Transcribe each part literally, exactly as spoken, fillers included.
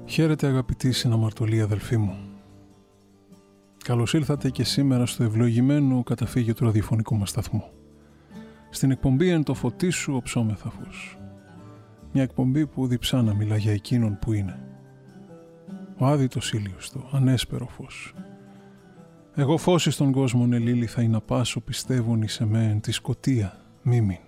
Χαίρετε αγαπητοί συναμαρτωλοί αδελφοί μου. Καλώς ήλθατε και σήμερα στο ευλογημένο καταφύγιο του ραδιοφωνικού μας σταθμού. Στην εκπομπή «Εν το φωτί σου οψόμεθα φως». Μια εκπομπή που διψά να μιλά για εκείνον που είναι. Ο άδειτος ήλιος, το ανέσπερο φως. Εγώ φως εις τον κόσμον ελίλη θα είναι πάσο πιστεύουν εις εμέν τη σκοτία μη μείνει.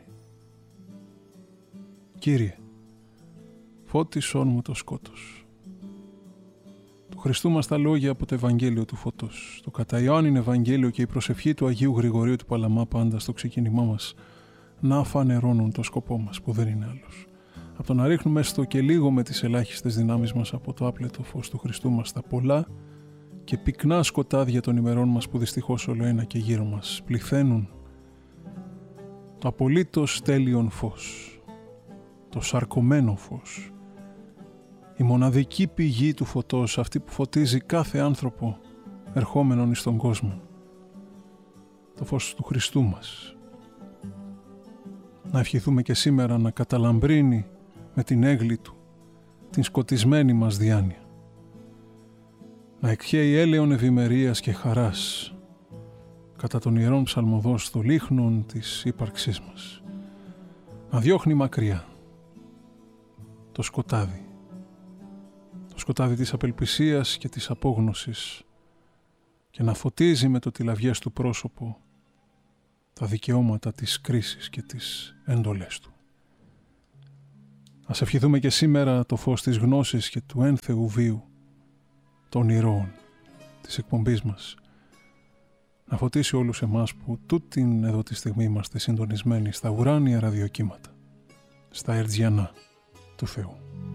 Κύριε, φώτισόν μου το σκότος. Του Χριστού μας τα λόγια από το Ευαγγέλιο του Φωτός. Το κατά Ιωάννην Ευαγγέλιο και η προσευχή του Αγίου Γρηγορίου του Παλαμά πάντα στο ξεκίνημά μας να φανερώνουν το σκοπό μας που δεν είναι άλλος. Από το να ρίχνουμε στο και λίγο με τις ελάχιστες δυνάμεις μας από το άπλετο φως του Χριστού μας τα πολλά και πυκνά σκοτάδια των ημερών μας που δυστυχώς όλο ένα και γύρω μας πληθαίνουν το απολύτως τέλειον φως, το σαρκωμένο φως, η μοναδική πηγή του φωτός, αυτή που φωτίζει κάθε άνθρωπο ερχόμενον εις τον κόσμο, το φως του Χριστού μας. Να ευχηθούμε και σήμερα να καταλαμπρύνει με την έγκλη του την σκοτισμένη μας διάνοια, να εκχέει έλεον ευημερίας και χαράς κατά των ιερών ψαλμοδός των λίχνων της ύπαρξής μας, να διώχνει μακριά το σκοτάδι, το σκοτάδι της απελπισίας και της απόγνωσης και να φωτίζει με το τηλαβιές του πρόσωπο τα δικαιώματα της κρίσης και τις εντολές του. Ας ευχηθούμε και σήμερα το φως της γνώσης και του ένθεου βίου των ηρώων της εκπομπής μας να φωτίσει όλους εμάς που τούτην εδώ τη στιγμή είμαστε συντονισμένοι στα ουράνια ραδιοκύματα, στα ερτζιανά του Θεού.